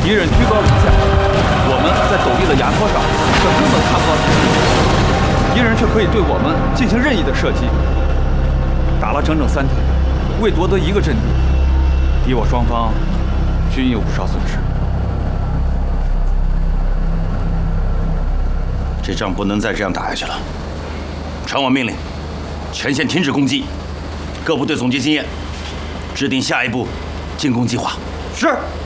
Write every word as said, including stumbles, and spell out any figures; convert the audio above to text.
敌人居高临下，我们在陡立的崖坡上，怎么都看不到敌人，敌人却可以对我们进行任意的射击。打了整整三天，未夺得一个阵地，敌我双方均有不少损失。 这仗不能再这样打下去了。传我命令，全线停止攻击，各部队总结经验，制定下一步进攻计划。 是。